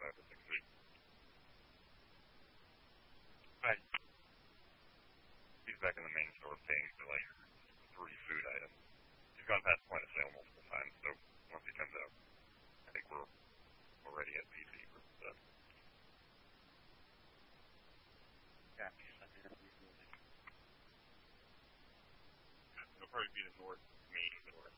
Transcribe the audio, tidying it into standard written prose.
for 6 weeks. Right. He's back in the main store paying for like 3 food items. He's gone past point of sale multiple times, so once he comes out, I think we're already at PC for stuff. Yeah, it'll probably be the north.